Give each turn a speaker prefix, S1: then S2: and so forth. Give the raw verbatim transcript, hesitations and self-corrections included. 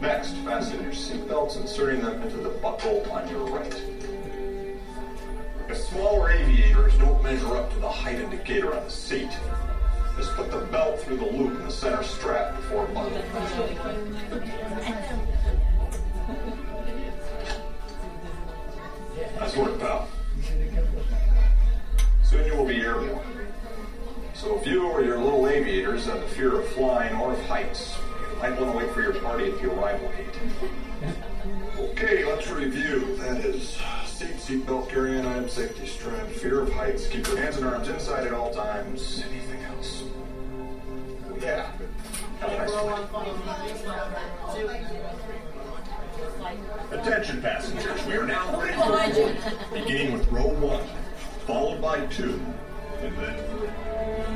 S1: Next, fasten your seatbelts, inserting them into the buckle on your right. If smaller aviators don't measure up to the height indicator on the seat, just put the belt through the loop in the center strap before buckling. Nice work, pal. Soon you will be airborne. So if you or your little aviators have the fear of flying or of heights, you might want to wait for your party at the arrival gate. Okay, let's review. That is seat, seatbelt, carry-on item, safety strap, fear of heights, keep your hands and arms inside at all times. Anything else? Yeah. Have a nice flight. Attention passengers, we are now ready for flight. Beginning with row one, followed by two, and then